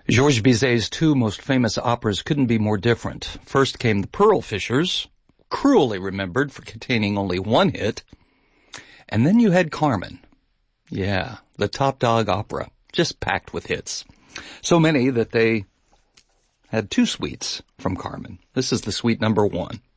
Georges Bizet's two most famous operas couldn't be more different. First came The Pearl Fishers, cruelly remembered for containing only one hit. And then you had Carmen. Yeah, the top dog opera, just packed with hits. So many that they had two suites from Carmen. This is the suite number 1.